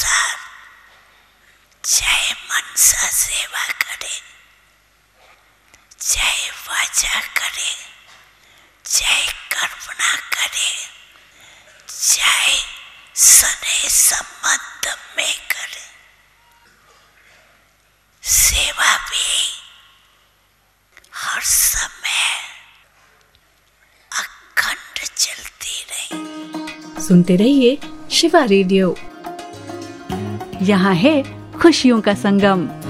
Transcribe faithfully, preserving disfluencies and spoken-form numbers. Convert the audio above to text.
अनुसार चाहे मनसा सेवा करे, चाहे वाचा करे, चाहे कल्पना करे, चाहे स्नेह संबंध में करे, सेवा भी हर समय अखंड चलती रही। सुनते रहिए शिवा रेडियो, यहाँ है खुशियों का संगम।